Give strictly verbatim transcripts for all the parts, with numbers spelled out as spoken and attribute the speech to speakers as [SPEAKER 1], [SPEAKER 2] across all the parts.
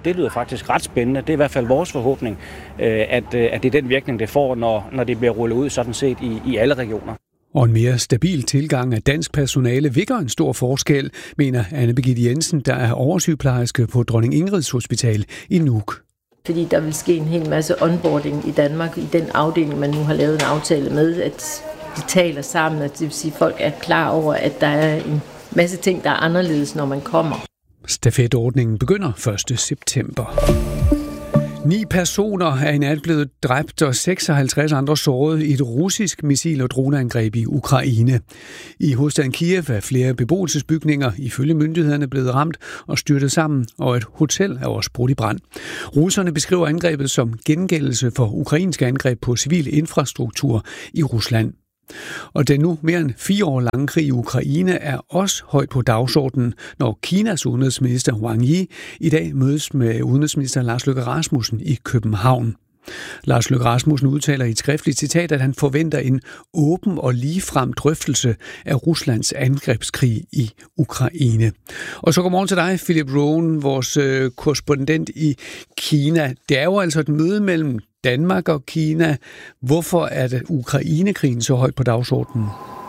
[SPEAKER 1] det lyder faktisk ret spændende. Det er i hvert fald vores forhåbning, at, at det er den virkning, det får, når, når det bliver rullet ud sådan set i, i alle regioner.
[SPEAKER 2] Og en mere stabil tilgang af dansk personale vil gøre en stor forskel, mener Anne Birgitte Jensen, der er oversygeplejerske på Dronning Ingrids Hospital i Nuuk.
[SPEAKER 3] Fordi der vil ske en hel masse onboarding i Danmark, i den afdeling, man nu har lavet en aftale med, at de taler sammen, og det vil sige, at folk er klar over, at der er en masse ting, der er anderledes, når man kommer.
[SPEAKER 2] Stafetordningen begynder første september. Ni personer er i nat blevet dræbt og seksoghalvtreds andre såret i et russisk missil- og droneangreb i Ukraine. I hovedstaden Kiev er flere beboelsesbygninger ifølge myndighederne blevet ramt og styrtet sammen, og et hotel er også brudt i brand. Russerne beskriver angrebet som gengældelse for ukrainske angreb på civil infrastruktur i Rusland. Og den nu mere end fire år lange krig i Ukraine er også højt på dagsordenen, når Kinas udenrigsminister Wang Yi i dag mødes med udenrigsminister Lars Løkke Rasmussen i København. Lars Løkke Rasmussen udtaler i et skriftligt citat, at han forventer en åben og ligefrem drøftelse af Ruslands angrebskrig i Ukraine. Og så godmorgen til dig, Philip Rohn, vores øh, korrespondent i Kina. Det er jo altså et møde mellem Danmark og Kina. Hvorfor er det Ukrainekrigen så højt på dagsordenen?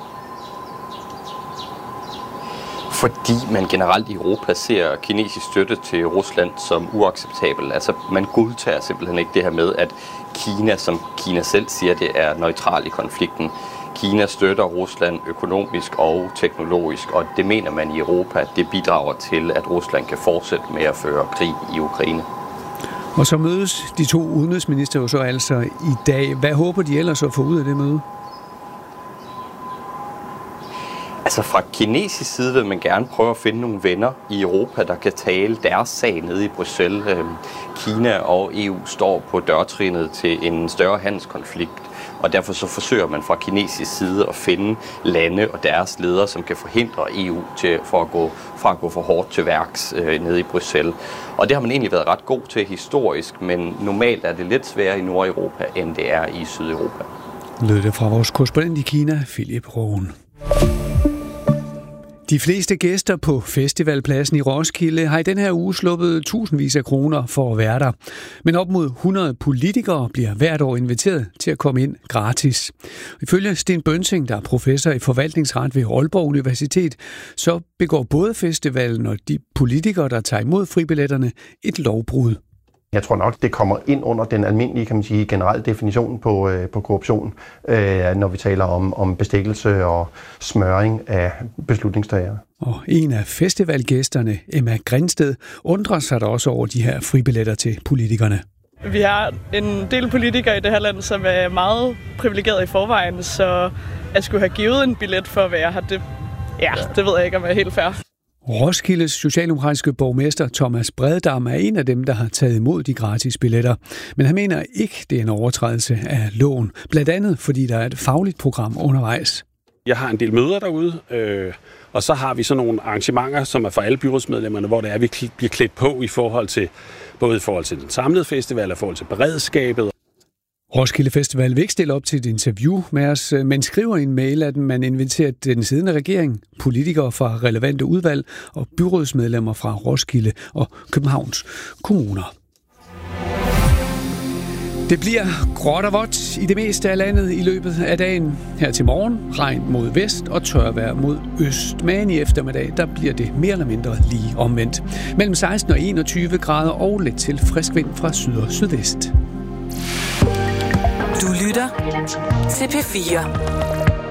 [SPEAKER 4] Fordi man generelt i Europa ser kinesisk støtte til Rusland som uacceptabel. Altså man godtager simpelthen ikke det her med, at Kina, som Kina selv siger, det er neutral i konflikten. Kina støtter Rusland økonomisk og teknologisk, og det mener man i Europa, at det bidrager til, at Rusland kan fortsætte med at føre krig i Ukraine.
[SPEAKER 2] Og så mødes de to udenrigsminister jo så altså i dag. Hvad håber de ellers at få ud af det møde?
[SPEAKER 4] Altså fra kinesisk side vil man gerne prøve at finde nogle venner i Europa, der kan tale deres sag nede i Bruxelles. Kina og E U står på dørtrinnet til en større handelskonflikt, og derfor så forsøger man fra kinesisk side at finde lande og deres ledere, som kan forhindre E U til, for at gå, fra at gå for hårdt til værks øh, nede i Bruxelles. Og det har man egentlig været ret god til historisk, men normalt er det lidt sværere i Nordeuropa, end det er i Sydeuropa.
[SPEAKER 2] Lød det fra vores korrespondent i Kina, Philip Rohn. De fleste gæster på festivalpladsen i Roskilde har i den her uge sluppet tusindvis af kroner for at være der. Men op mod hundrede politikere bliver hvert år inviteret til at komme ind gratis. Ifølge Sten Bønsing, der er professor i forvaltningsret ved Aalborg Universitet, så begår både festivalen og de politikere, der tager imod fribilletterne, et lovbrud.
[SPEAKER 5] Jeg tror nok, det kommer ind under den almindelige, kan man sige, generelle definition på, øh, på korruption, øh, når vi taler om, om bestikkelse og smøring af beslutningstagere.
[SPEAKER 2] Og en af festivalgæsterne, Emma Grindsted, undrer sig da også over de her fribilletter til politikerne.
[SPEAKER 6] Vi har en del politikere i det her land, som er meget privilegeret i forvejen, så at skulle have givet en billet for at være her, det, ja, det ved jeg ikke, om jeg er helt fair.
[SPEAKER 2] Roskildes socialdemokratiske borgmester Thomas Breddam er en af dem, der har taget imod de gratis billetter. Men han mener ikke, det er en overtrædelse af loven. Blandt andet, fordi der er et fagligt program undervejs.
[SPEAKER 7] Jeg har en del møder derude, øh, og så har vi sådan nogle arrangementer, som er for alle byrådsmedlemmerne, hvor det er, vi bliver klædt på i forhold til, både i forhold til den samlede festival og i forhold til beredskabet.
[SPEAKER 2] Roskilde Festival vil ikke stille op til et interview med os, men skriver i en mail, at man inviterer den siddende regering, politikere fra relevante udvalg og byrådsmedlemmer fra Roskilde og Københavns kommuner. Det bliver gråt og vådt i det meste af landet i løbet af dagen. Her til morgen regn mod vest og tørvejr mod øst. Men i eftermiddag der bliver det mere eller mindre lige omvendt. Mellem seksten og enogtyve grader og lidt til frisk vind fra syd og sydvest.
[SPEAKER 8] Du lytter til P fire.